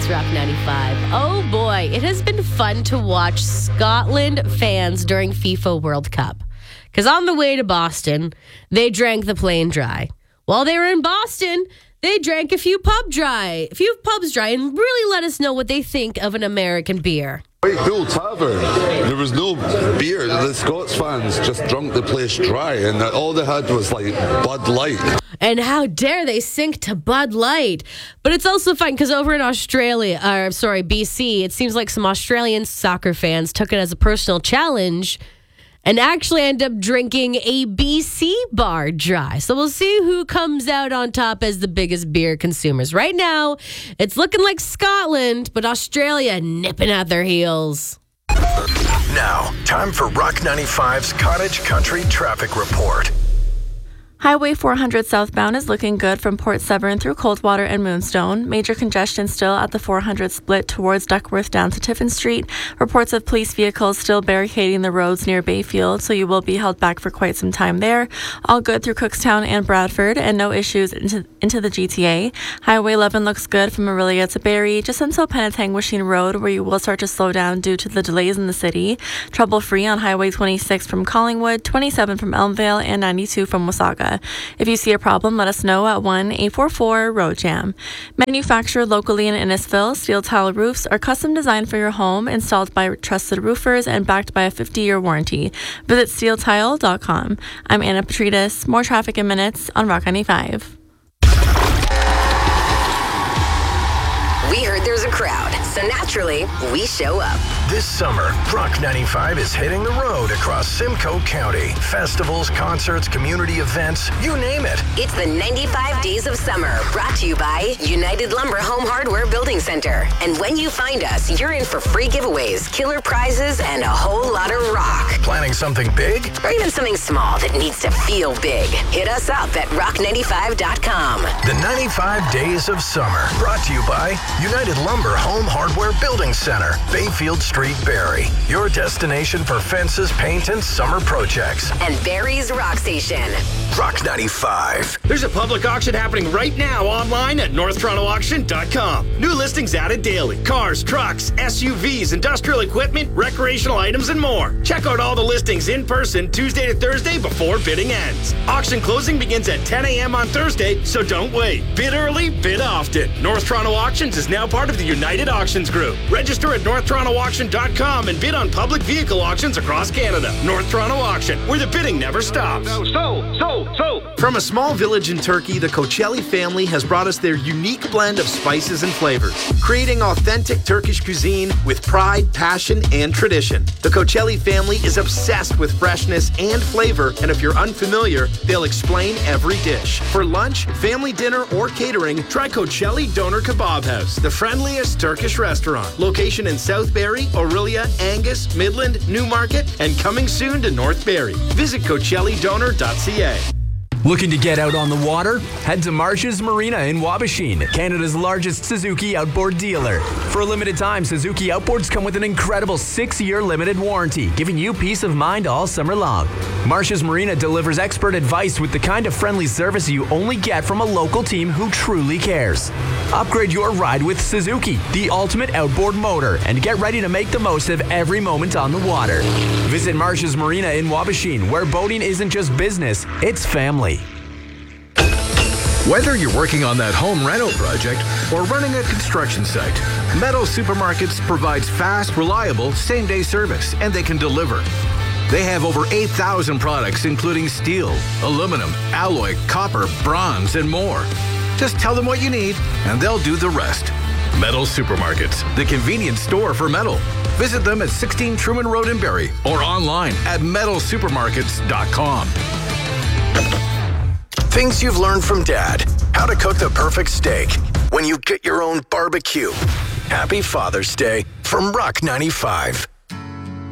It's Rock 95. Oh boy, it has been fun to watch Scotland fans during FIFA World Cup. Because on the way to Boston, they drank the plane dry. While they were in Boston, they drank a few pubs dry and really let us know what they think of an American beer. Whitehall Tavern. There was no beer. The Scots fans just drunk the place dry, and all they had was like Bud Light. And how dare they sink to Bud Light? But it's also fun because over in BC, it seems like some Australian soccer fans took it as a personal challenge and actually end up drinking a BC bar dry. So we'll see who comes out on top as the biggest beer consumers. Right now, it's looking like Scotland, but Australia nipping at their heels. Now, time for Rock 95's Cottage Country Traffic Report. Highway 400 southbound is looking good from Port Severn through Coldwater and Moonstone. Major congestion still at the 400 split towards Duckworth down to Tiffin Street. Reports of police vehicles still barricading the roads near Bayfield, so you will be held back for quite some time there. All good through Cookstown and Bradford, and no issues into the GTA. Highway 11 looks good from Orillia to Barrie, just until Penetang-Wishing Road, where you will start to slow down due to the delays in the city. Trouble-free on Highway 26 from Collingwood, 27 from Elmvale, and 92 from Wasaga. If you see a problem, let us know at 1-844-ROAD-JAM. Manufactured locally in Innisfil, steel tile roofs are custom designed for your home, installed by trusted roofers, and backed by a 50-year warranty. Visit steeltile.com. I'm Anna Petrides. More traffic in minutes on Rock 95. We heard there's a crowd, so naturally, we show up. This summer, Rock 95 is hitting the road across Simcoe County. Festivals, concerts, community events, you name it. It's the 95 Days of Summer, brought to you by United Lumber Home Hardware Building Center. And when you find us, you're in for free giveaways, killer prizes, and a whole lot of rock. Planning something big? Or even something small that needs to feel big. Hit us up at rock95.com. The 95 Days of Summer, brought to you by United Lumber Home Hardware Building Center, Bayfield Street, Barrie. Your destination for fences, paint, and summer projects. And Barrie's Rock Station. Rock 95. There's a public auction happening right now online at NorthTorontoAuction.com. New listings added daily. Cars, trucks, SUVs, industrial equipment, recreational items, and more. Check out all the listings in person Tuesday to Thursday before bidding ends. Auction closing begins at 10 a.m. on Thursday, so don't wait. Bid early, bid often. North Toronto Auctions is now part of the United Auctions Group. Register at NorthTorontoAuction.com and bid on public vehicle auctions across Canada. North Toronto Auction, where the bidding never stops. From a small village in Turkey, the Koçelli family has brought us their unique blend of spices and flavors, creating authentic Turkish cuisine with pride, passion, and tradition. The Koçelli family is obsessed with freshness and flavor, and if you're unfamiliar, they'll explain every dish. For lunch, family dinner, or catering, try Koçelli Doner Kebab House, the friendliest Turkish restaurant. Location in South Barrie, Orillia, Angus, Midland, Newmarket, and coming soon to North Barrie. Visit CoçelliDoner.ca. Looking to get out on the water? Head to Marsh's Marina in Wabashin, Canada's largest Suzuki outboard dealer. For a limited time, Suzuki outboards come with an incredible 6-year limited warranty, giving you peace of mind all summer long. Marsh's Marina delivers expert advice with the kind of friendly service you only get from a local team who truly cares. Upgrade your ride with Suzuki, the ultimate outboard motor, and get ready to make the most of every moment on the water. Visit Marsh's Marina in Wabashin, where boating isn't just business, it's family. Whether you're working on that home rental project or running a construction site, Meadow Supermarkets provides fast, reliable, same-day service, and they can deliver. They have over 8,000 products, including steel, aluminum, alloy, copper, bronze, and more. Just tell them what you need, and they'll do the rest. Meadow Supermarkets, the convenience store for metal. Visit them at 16 Truman Road in Barrie or online at meadowsupermarkets.com. Things you've learned from Dad. How to cook the perfect steak when you get your own barbecue. Happy Father's Day from Rock 95.